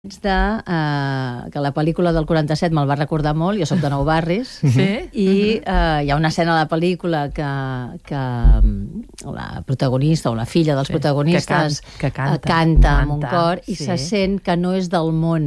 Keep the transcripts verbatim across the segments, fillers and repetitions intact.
de, uh, que la pel·lícula del quaranta-set me'l va recordar molt, jo soc de Nou Barris, sí? i uh, hi ha una escena de la pel·lícula que, que la protagonista o la filla dels sí, protagonistes que, can, que canta, uh, canta amb un canta, cor i sí. se sent que no és del món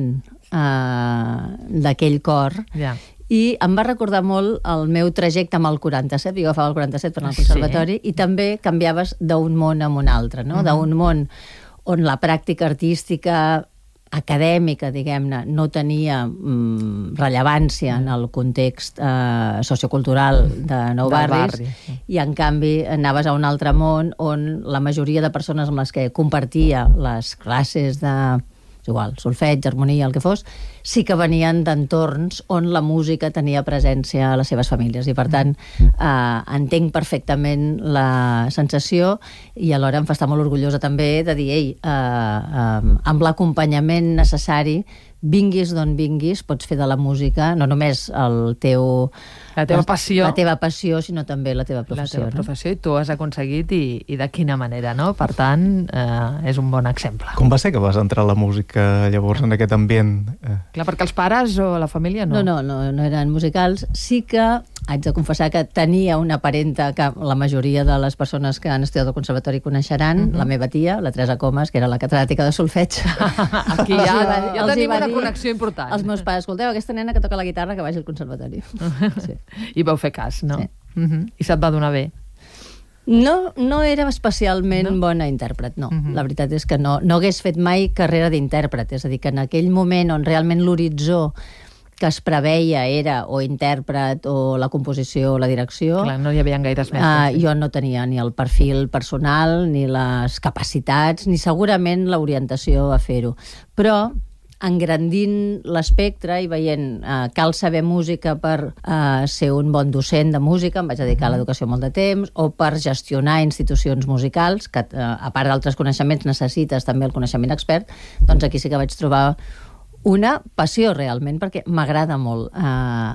uh, d'aquell cor. Ja. I em va recordar molt el meu trajecte amb el quaranta-set, jo agafava el quaranta-set per anar al conservatori, sí. I també canviaves d'un món a un altre, no? Uh-huh. D'un món on la pràctica artística acadèmica, diguem-ne, no tenia mm, rellevància en el context eh, sociocultural de Nou Barris, barri. I en canvi anaves a un altre món on la majoria de persones amb les que compartia les classes de igual, solfeig, harmonia, el que fos, sí que venien d'entorns on la música tenia presència a les seves famílies i per tant eh, entenc perfectament la sensació i alhora em fa estar molt orgullosa també de dir, ei, eh, eh, amb l'acompanyament necessari, vinguis d'on vinguis, pots fer de la música no només el teu... La teva passió. La teva passió, sinó també la teva professió. La teva professió, no? I tu ho has aconseguit i, i de quina manera, no? Per tant, eh, és un bon exemple. Com va ser que vas entrar a la música llavors en aquest ambient? Eh... Clar, perquè els pares o la família no. No, no, no, no eren musicals. Sí que haig de confessar que tenia una parenta que la majoria de les persones que han estudiat al conservatori coneixeran, uh-huh. La meva tia, la Teresa Comas, que era la catedràtica de solfeig. Aquí ja, va, ja tenim una dir, connexió important. Els meus pares, escolteu, aquesta nena que toca la guitarra que vagi al conservatori. Sí. I vau fer cas, no? Sí. Uh-huh. I se't va donar bé? No, no era especialment no? bona intèrpret, no. Uh-huh. La veritat és que no, no hagués fet mai carrera d'intèrpret, és a dir, que en aquell moment on realment l'horitzó que es preveia era o intèrpret o la composició o la direcció... Clar, no hi havia gaires mestres. Uh, sí. Jo no tenia ni el perfil personal, ni les capacitats, ni segurament l'orientació a fer-ho. Però engrandint l'espectre i veient uh, cal saber música per uh, ser un bon docent de música, em vaig dedicar a l'educació molt de temps, o per gestionar institucions musicals, que uh, a part d'altres coneixements necessites també el coneixement expert, doncs aquí sí que vaig trobar una passió realment, perquè m'agrada molt uh,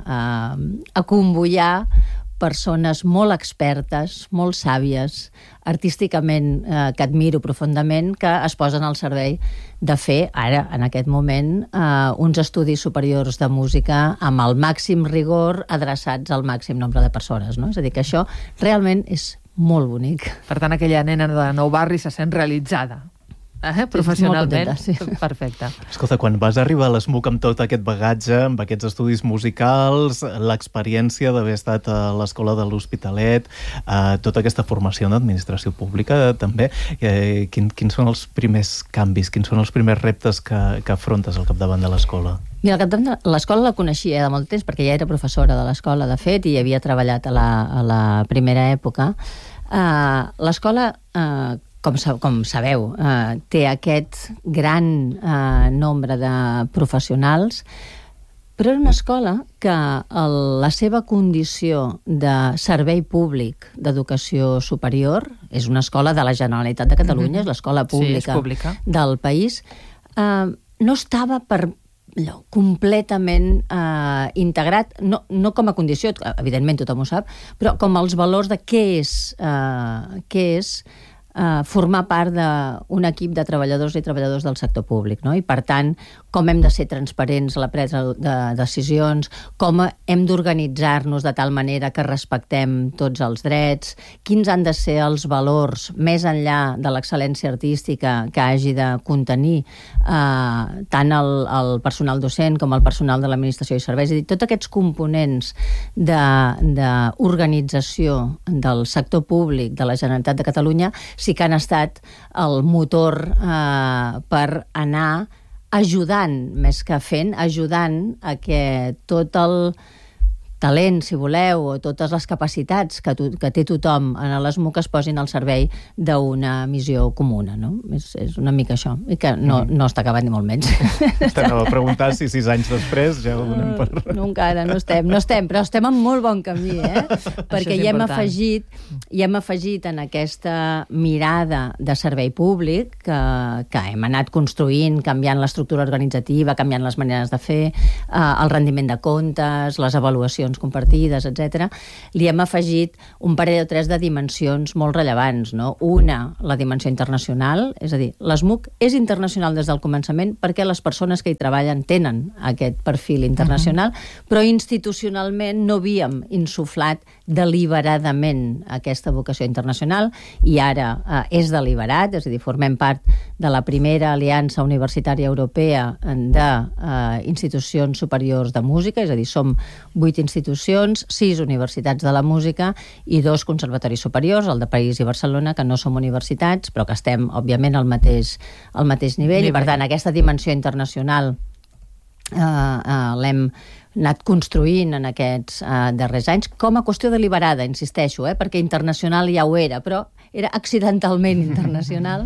uh, acombollar persones molt expertes, molt sàvies, artísticament eh, que admiro profundament, que es posen al servei de fer, ara, en aquest moment, eh, uns estudis superiors de música amb el màxim rigor adreçats al màxim nombre de persones, no? És a dir, que això realment és molt bonic. Per tant, aquella nena de Nou Barris se sent realitzada. Eh, professionalment, sí, contenta, sí. Perfecte. Escolta, quan vas arribar a l'ESMUC amb tot aquest bagatge, amb aquests estudis musicals, l'experiència d'haver estat a l'Escola de l'Hospitalet, eh, tota aquesta formació en administració pública també, eh, quin, quins són els primers canvis, quins són els primers reptes que, que afrontes al capdavant de l'escola? Mira, l'escola la coneixia de molt temps perquè ja era professora de l'escola, de fet, i havia treballat a la, a la primera època. Uh, l'escola... Uh, Com, com sabeu, eh, té aquest gran eh, nombre de professionals, però era una escola que el, la seva condició de servei públic d'educació superior, és una escola de la Generalitat de Catalunya, mm-hmm. és l'escola pública, sí, pública del país, eh, no estava per allò, completament eh, integrat, no, no com a condició, evidentment tothom ho sap, però com els valors de què és, eh, què és Uh, formar part d'un equip de treballadors i treballadors del sector públic, no? I per tant, com hem de ser transparents a la presa de decisions, com hem d'organitzar-nos de tal manera que respectem tots els drets, quins han de ser els valors més enllà de l'excel·lència artística que hagi de contenir uh, tant el, el personal docent com el personal de l'administració i serveis. És a dir, tots aquests components d'organització de, del sector públic de la Generalitat de Catalunya sí que han estat el motor eh, per anar ajudant, més que fent, ajudant a que tot el talent, si voleu, o totes les capacitats que, to, que té tothom en l'ESMUC es posin al servei d'una missió comuna, no? És, és una mica això, i que no, no està acabant ni molt menys. T'anava a preguntar si sis anys després ja ho donem per... No, no encara, no estem, no estem, però estem en molt bon camí, eh? Perquè hi hem, afegit, hi hem afegit en aquesta mirada de servei públic que, que hem anat construint, canviant l'estructura organitzativa, canviant les maneres de fer, eh, el rendiment de comptes, les avaluacions habitacions compartides, etcètera, li hem afegit un parell o tres de dimensions molt rellevants, no? Una, la dimensió internacional, és a dir, l'ESMUC és internacional des del començament perquè les persones que hi treballen tenen aquest perfil internacional, uh-huh. però institucionalment no havíem insuflat deliberadament aquesta vocació internacional i ara eh, és deliberat, és a dir, formem part de la primera aliança universitària europea d'institucions eh, superiors de música, és a dir, som vuit institucions, sis universitats de la música i dos conservatoris superiors, el de París i Barcelona, que no som universitats, però que estem, òbviament, al mateix, al mateix nivell, nivell, i per tant, aquesta dimensió internacional eh, eh, l'hem anat construint en aquests uh, darrers anys, com a qüestió deliberada, insisteixo, eh, perquè internacional ja ho era, però era accidentalment internacional.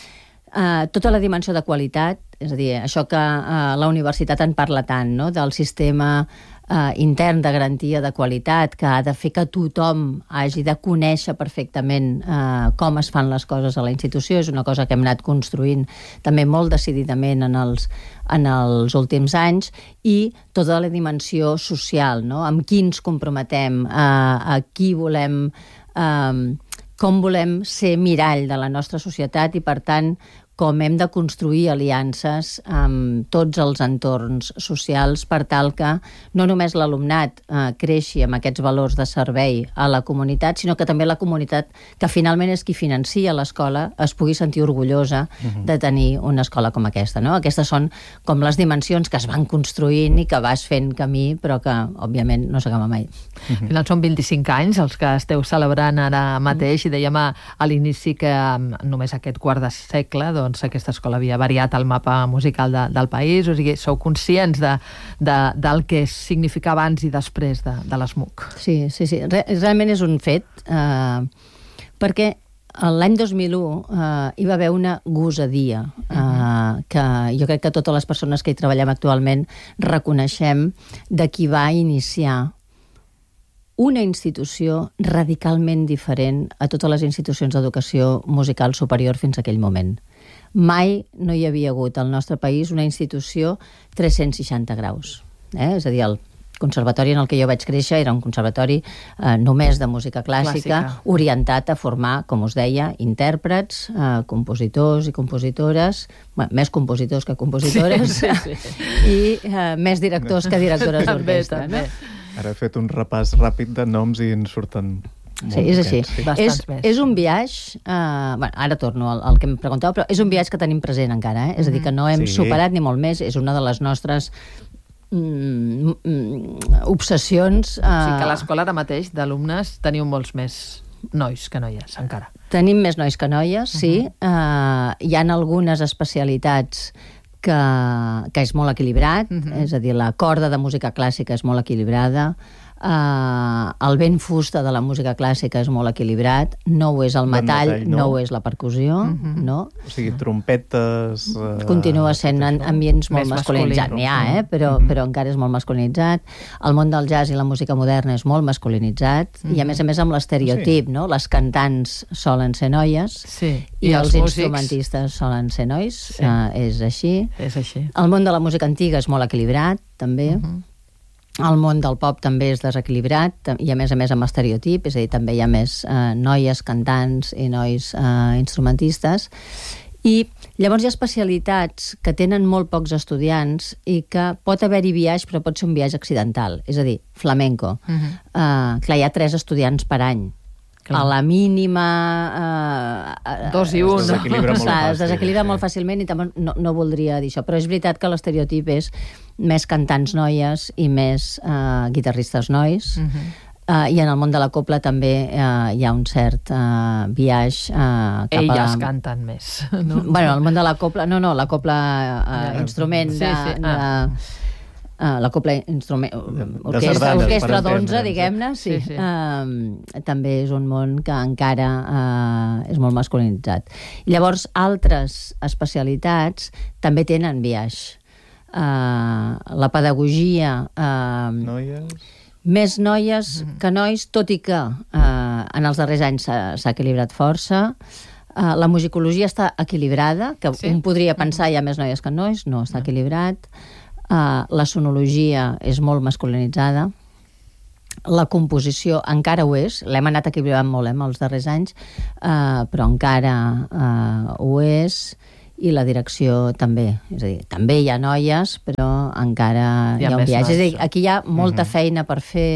Uh, tota la dimensió de qualitat, és a dir, això que uh, la universitat en parla tant, no?, del sistema uh, intern de garantia de qualitat, que ha de fer que tothom hagi de conèixer perfectament uh, com es fan les coses a la institució. És una cosa que hem anat construint també molt decididament en els, en els últims anys, i tota la dimensió social, no?, amb qui ens comprometem, uh, a qui volem... Uh, com volem ser mirall de la nostra societat i, per tant, com hem de construir aliances amb tots els entorns socials per tal que no només l'alumnat eh, creixi amb aquests valors de servei a la comunitat, sinó que també la comunitat, que finalment és qui financia l'escola, es pugui sentir orgullosa uh-huh. de tenir una escola com aquesta, no? Aquestes són com les dimensions que es van construint i que vas fent camí, però que, òbviament, no s'acaba mai. Uh-huh. Al final són vint-i-cinc anys els que esteu celebrant ara mateix, i dèiem a, a l'inici que només aquest quart de segle, doncs, doncs aquesta escola havia variat el mapa musical de, del país, o sigui, sou conscients de, de, del que significa abans i després de, de l'ESMUC. Sí, sí, sí, Re, realment és un fet, eh, perquè l'any dos mil u eh, hi va haver una gosadia eh, uh-huh. que jo crec que totes les persones que hi treballem actualment reconeixem, de qui va iniciar una institució radicalment diferent a totes les institucions d'educació musical superior fins a aquell moment. Mai no hi havia hagut al nostre país una institució tres-cents seixanta graus. Eh? És a dir, el conservatori en el que jo vaig créixer era un conservatori eh, només de música clàssica, clàssica, orientat a formar, com us deia, intèrprets, eh, compositors i compositores, bueno, més compositors que compositores, sí, sí, sí. i eh, més directors que directores d'orquestra. No? Ara he fet un repàs ràpid de noms i en surten... Sí, és així. Sí. És, és un viatge, uh, bueno, ara torno al, al que em preguntava, però és un viatge que tenim present encara, eh? És a dir, que no hem sí. superat ni molt més, és una de les nostres mm, mm, obsessions. Uh... O sigui que a l'escola ara mateix d'alumnes teniu molts més nois que noies, encara. Tenim més nois que noies, sí. Uh-huh. uh, hi ha algunes especialitats que, que és molt equilibrat, uh-huh. és a dir, la corda de música clàssica és molt equilibrada, Uh, el vent fusta de la música clàssica és molt equilibrat, no ho és el metall, metall no. no ho és la percussió, uh-huh. no? O sigui, trompetes... Uh, Continua sent en ambients molt masculinitzats. N'hi ha, eh? però, uh-huh. però encara és molt masculinitzat. El món del jazz i la música moderna és molt masculinitzat, uh-huh. i a més a més amb l'estereotip, sí. no? Les cantants solen ser noies, sí. i, I els, els instrumentistes solen ser nois, sí. uh, és així. És així. El món de la música antiga és molt equilibrat, també. Uh-huh. El món del pop també és desequilibrat i, a més a més, amb estereotip, és a dir, també hi ha més eh, noies cantants i nois eh, instrumentistes. I llavors hi ha especialitats que tenen molt pocs estudiants i que pot haver-hi viatge, però pot ser un viatge accidental. És a dir, flamenco. Uh-huh. eh, clar, hi ha tres estudiants per any. Clar. A la mínima... Eh, Dos i un. Es desequilibra, molt, fàcil, es desequilibra sí. molt fàcilment, i també no, no voldria dir això. Però és veritat que l'estereotip és més cantants noies i més eh, guitarristes nois. Uh-huh. Uh, I en el món de la copla també uh, hi ha un cert uh, viatge uh, cap Elles a... Elles canten més, no? Bueno, el món de la copla... No, no, la copla uh, instrument de... Sí, sí. Ah. de Uh, la copla instrument, orquestra, orquestra d'onze, diguem-ne, sí. Sí, sí. Uh, també és un món que encara uh, és molt masculinitzat. I llavors, altres especialitats també tenen viatge. Uh, la pedagogia... Uh, noies... Més noies que nois, tot i que uh, en els darrers anys s'ha equilibrat força. Uh, la musicologia està equilibrada, que sí. un podria pensar hi ha més noies que nois, no, està no. equilibrat. Uh, la sonologia és molt masculinitzada. la composició encara ho és, l'hem anat equilibrant molt eh, en els darrers anys, eh, però encara eh, ho és, i la direcció també. És a dir, també hi ha noies, però encara hi ha, hi ha un viatge. És a dir, aquí hi ha molta uh-huh. feina per fer,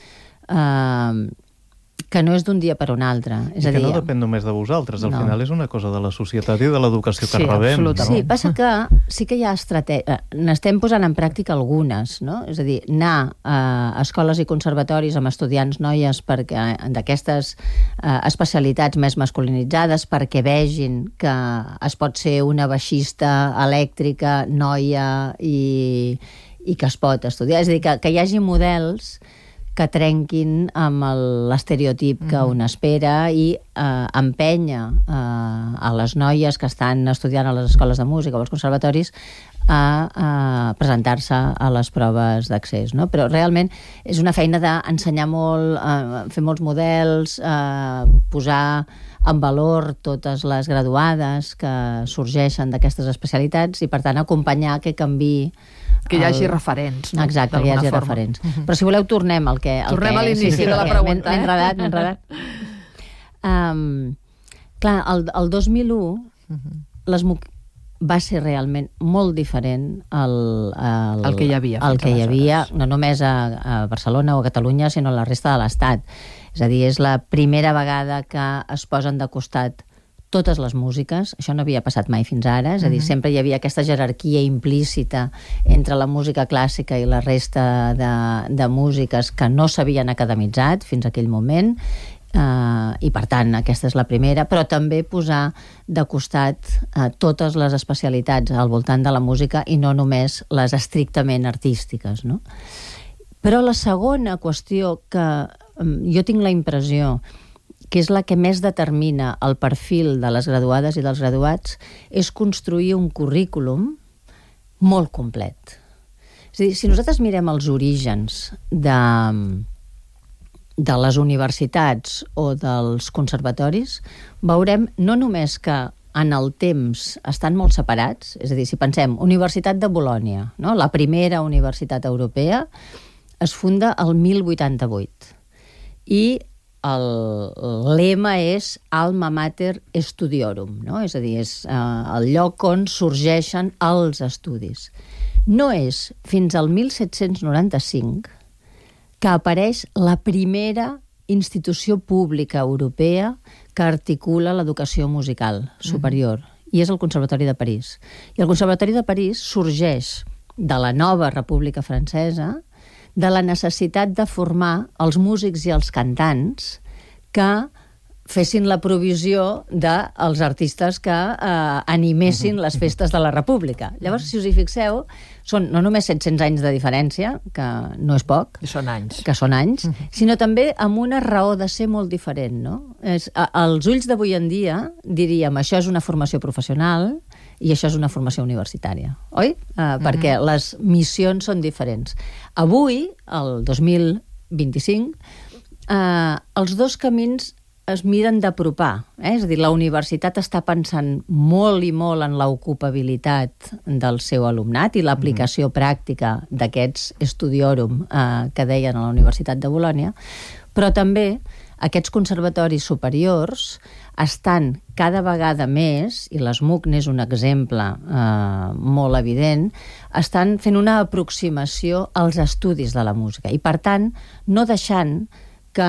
eh, que no és d'un dia per un altre. És I a que dir, no depèn només de vosaltres, al no. final és una cosa de la societat i de l'educació que sí, rebem. No? Sí, passa que sí que hi ha estratègies, n'estem posant en pràctica algunes, no? És a dir, anar a escoles i conservatoris amb estudiants noies perquè d'aquestes eh, especialitats més masculinitzades perquè vegin que es pot ser una baixista elèctrica, noia i, i que es pot estudiar. És a dir, que, que hi hagi models que trenquin amb l'estereotip que un espera i eh, empenya eh, a les noies que estan estudiant a les escoles de música o als conservatoris a, a presentar-se a les proves d'accés, no? Però realment és una feina d'ensenyar molt, eh, fer molts models, eh, posar en valor totes les graduades que sorgeixen d'aquestes especialitats i, per tant, acompanyar que canviï que hi hagi el... referents, no? Exacte, que hi hagi forma. referents. Uh-huh. Però si voleu tornem al que... Al tornem que... a l'inici sí, sí, de la pregunta. M'he enredat, m'he enredat. Um, clar, el, el dos mil u uh-huh. l'ESMUC va ser realment molt diferent al, al, el que hi havia, el que hi havia no només a, a Barcelona o a Catalunya, sinó a la resta de l'Estat. És a dir, és la primera vegada que es posen de costat totes les músiques. Això no havia passat mai fins ara, és a dir, uh-huh. sempre hi havia aquesta jerarquia implícita entre la música clàssica i la resta de, de músiques que no s'havien academitzat fins a aquell moment, uh, i per tant aquesta és la primera, però també posar de costat uh, totes les especialitats al voltant de la música i no només les estrictament artístiques, no? Però la segona qüestió que um, jo tinc la impressió que és la que més determina el perfil de les graduades i dels graduats, és construir un currículum molt complet. És a dir, si nosaltres mirem els orígens de, de les universitats o dels conservatoris, veurem no només que en el temps estan molt separats, és a dir, si pensem, Universitat de Bolònia, no? La primera universitat europea, es funda el mil vuitanta-vuit. I el lema és Alma Mater Studiorum, no? És a dir, és eh, el lloc on sorgeixen els estudis. No és fins al mil set-cents noranta-cinc que apareix la primera institució pública europea que articula l'educació musical superior, mm-hmm. i és el Conservatori de París. I el Conservatori de París sorgeix de la nova República Francesa, de la necessitat de formar els músics i els cantants que fessin la provisió dels artistes que eh, animessin les festes de la República. Llavors, si us hi fixeu, són no només set-cents anys de diferència, que no és poc, I són anys. que són anys, sinó també amb una raó de ser molt diferent, no? És, a, als ulls d'avui en dia, diríem, això és una formació professional i això és una formació universitària, oi? Uh, mm-hmm. Perquè les missions són diferents. Avui, el dos mil vint-i-cinc, uh, els dos camins es miren d'apropar, eh? És a dir, la universitat està pensant molt i molt en l'ocupabilitat del seu alumnat i l'aplicació mm-hmm. pràctica d'aquests studiorum uh, que deien a la Universitat de Bolònia, però també aquests conservatoris superiors estan cada vegada més, i l'ESMUC n'és un exemple eh, molt evident, estan fent una aproximació als estudis de la música i, per tant, no deixant que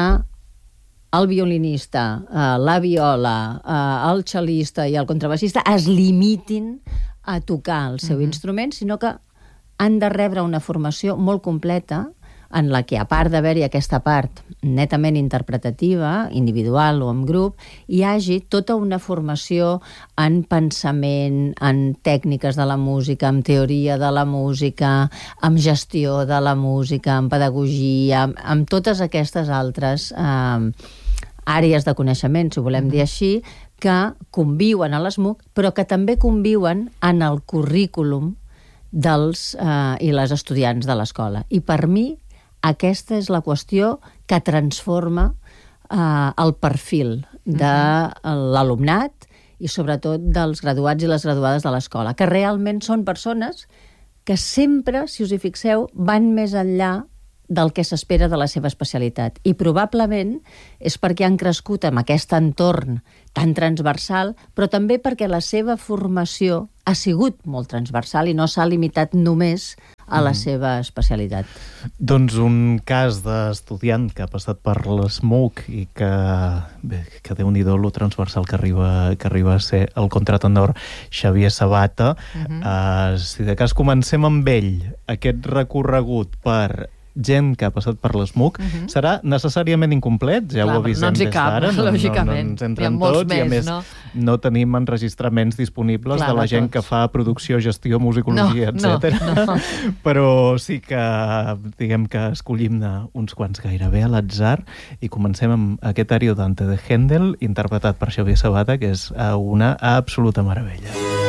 el violinista, eh, la viola, eh, el cel·lista i el contrabaixista es limitin a tocar el seu mm-hmm. instrument, sinó que han de rebre una formació molt completa en la que, a part d'haver-hi aquesta part netament interpretativa, individual o en grup, hi hagi tota una formació en pensament, en tècniques de la música, en teoria de la música, en gestió de la música, en pedagogia, amb, amb totes aquestes altres eh, àrees de coneixement, si ho volem dir així, que conviuen a l'ESMUC, però que també conviuen en el currículum dels eh, i les estudiants de l'escola. I per mi, aquesta és la qüestió que transforma eh, el perfil de l'alumnat i sobretot dels graduats i les graduades de l'escola, que realment són persones que sempre, si us hi fixeu, van més enllà del que s'espera de la seva especialitat. I probablement és perquè han crescut amb aquest entorn tan transversal, però també perquè la seva formació ha sigut molt transversal i no s'ha limitat només a la mm. seva especialitat. Doncs un cas d'estudiant que ha passat per l'SMUC i que, bé, que déu-n'hi-do lo transversal que arriba, que arriba a ser el contratenor Xavier Sabata. Mm-hmm. Uh, si de cas comencem amb ell, aquest recorregut per gent que ha passat per l'SMUC, uh-huh. serà necessàriament incomplet, ja Clar, ho avisem no des d'ara, no, lògicament. no, no ens entren tots, tots, més, i a més no, no tenim enregistraments disponibles Clar, de la de gent tots. que fa producció, gestió, musicologia, no, etcètera. No, no. Però sí que, diguem que escollim-ne uns quants gairebé a l'atzar i comencem amb aquest Ariodante de Händel, interpretat per Xavier Sabata, que és una absoluta meravella.